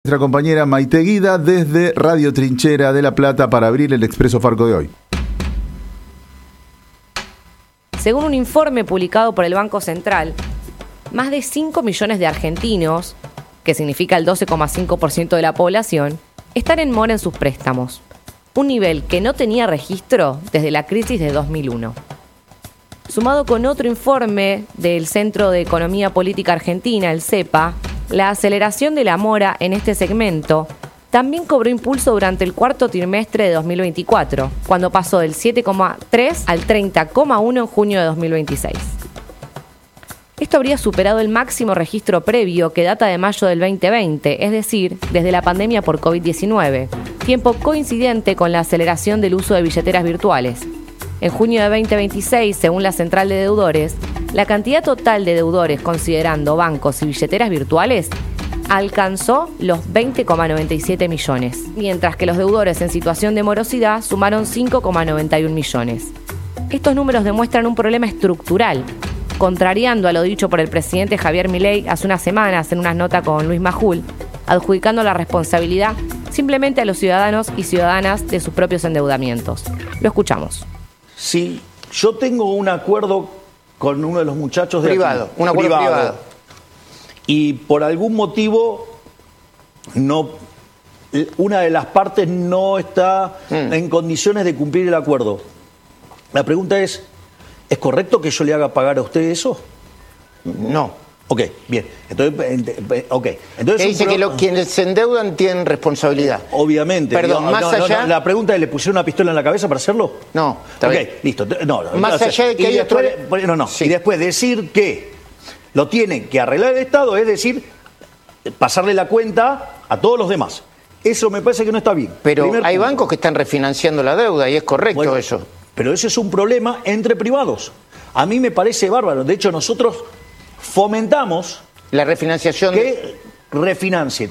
Nuestra compañera Maite Guida desde Radio Trinchera de La Plata para abrir el Expreso Farco de hoy. Según un informe publicado por el Banco Central, más de 5 millones de argentinos, que significa el 12,5% de la población, están en mora en sus préstamos, un nivel que no tenía registro desde la crisis de 2001. Sumado con otro informe del Centro de Economía Política Argentina, el CEPA, la aceleración de la mora en este segmento también cobró impulso durante el cuarto trimestre de 2024, cuando pasó del 7,3 al 30,1 en junio de 2026. Esto habría superado el máximo registro previo que data de mayo del 2020, es decir, desde la pandemia por COVID-19, tiempo coincidente con la aceleración del uso de billeteras virtuales. En junio de 2026, según la Central de Deudores, la cantidad total de deudores considerando bancos y billeteras virtuales alcanzó los 20,97 millones, mientras que los deudores en situación de morosidad sumaron 5,91 millones. Estos números demuestran un problema estructural, contrariando a lo dicho por el presidente Javier Milei hace unas semanas en una nota con Luis Majul, adjudicando la responsabilidad simplemente a los ciudadanos y ciudadanas de sus propios endeudamientos. Lo escuchamos. Si yo tengo un acuerdo con uno de los muchachos de privado, aquí, un acuerdo privado, y por algún motivo una de las partes no está en condiciones de cumplir el acuerdo, la pregunta ¿es correcto que yo le haga pagar a usted eso? No. Ok, bien. Entonces que dice que quienes se endeudan tienen responsabilidad. Obviamente. Perdón, más allá... la pregunta es, ¿le pusieron una pistola en la cabeza para hacerlo? No. Ok, listo. Más allá de que hay otro... Sí. Y después decir que lo tiene que arreglar el Estado, es decir, pasarle la cuenta a todos los demás. Eso me parece que no está bien. Pero hay bancos que están refinanciando la deuda y es correcto eso. Pero ese es un problema entre privados. A mí me parece bárbaro. De hecho, nosotros fomentamos la refinanciación que refinancie.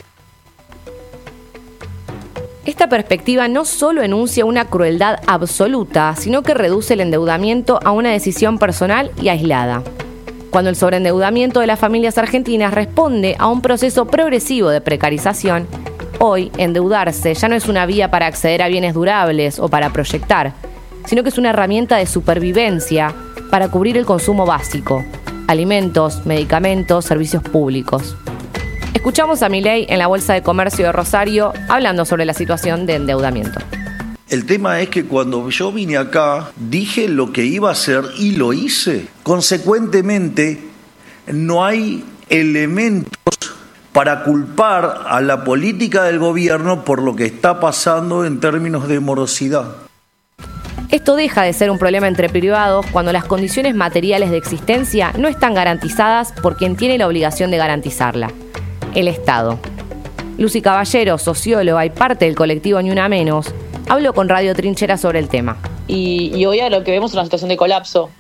Esta perspectiva no solo enuncia una crueldad absoluta, sino que reduce el endeudamiento a una decisión personal y aislada. Cuando el sobreendeudamiento de las familias argentinas responde a un proceso progresivo de precarización, hoy endeudarse ya no es una vía para acceder a bienes durables o para proyectar, sino que es una herramienta de supervivencia para cubrir el consumo básico: alimentos, medicamentos, servicios públicos. Escuchamos a Milei en la Bolsa de Comercio de Rosario hablando sobre la situación de endeudamiento. El tema es que cuando yo vine acá, dije lo que iba a hacer y lo hice. Consecuentemente, no hay elementos para culpar a la política del gobierno por lo que está pasando en términos de morosidad. Esto deja de ser un problema entre privados cuando las condiciones materiales de existencia no están garantizadas por quien tiene la obligación de garantizarla: el Estado. Lucy Caballero, socióloga y parte del colectivo Ni Una Menos, habló con Radio Trinchera sobre el tema. Y hoy a lo que vemos es una situación de colapso.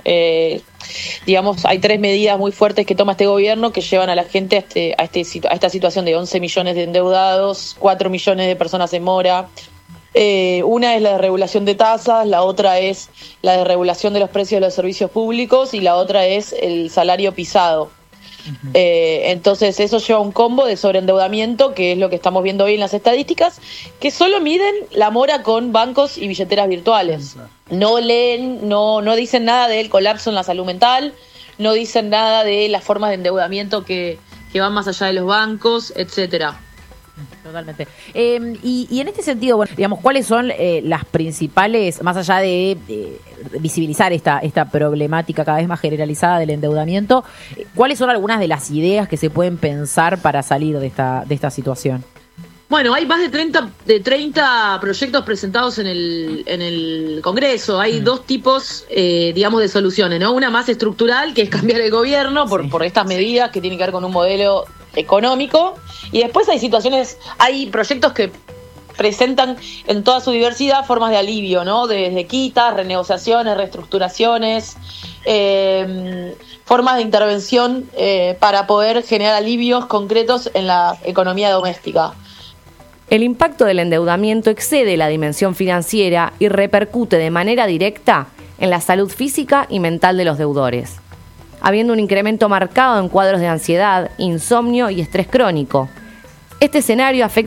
Hay 3 medidas muy fuertes que toma este gobierno que llevan a la gente a esta situación de 11 millones de endeudados, 4 millones de personas en mora. Una es la desregulación de tasas, la otra es la desregulación de los precios de los servicios públicos y la otra es el salario pisado. Entonces eso lleva a un combo de sobreendeudamiento, que es lo que estamos viendo hoy en las estadísticas, que solo miden la mora con bancos y billeteras virtuales. No leen, no dicen nada del colapso en la salud mental, no dicen nada de las formas de endeudamiento que van más allá de los bancos, etcétera. Totalmente. Y en este sentido, bueno, digamos, ¿cuáles son las principales, más allá de visibilizar esta problemática cada vez más generalizada del endeudamiento, cuáles son algunas de las ideas que se pueden pensar para salir de esta situación? Bueno, hay más de 30 proyectos presentados en el Congreso. Hay dos tipos, de soluciones, ¿no? Una más estructural, que es cambiar el gobierno por estas medidas que tienen que ver con un modelo económico, y después hay proyectos que presentan en toda su diversidad formas de alivio, ¿no? Desde quitas, renegociaciones, reestructuraciones, formas de intervención para poder generar alivios concretos en la economía doméstica. El impacto del endeudamiento excede la dimensión financiera y repercute de manera directa en la salud física y mental de los deudores, habiendo un incremento marcado en cuadros de ansiedad, insomnio y estrés crónico. Este escenario afecta